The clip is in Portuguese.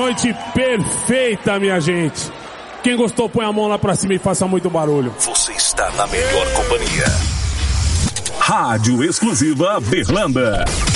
noite perfeita, minha gente. Quem gostou, põe a mão lá pra cima e faça muito barulho. Você está na melhor companhia. Rádio Exclusiva Berlanda.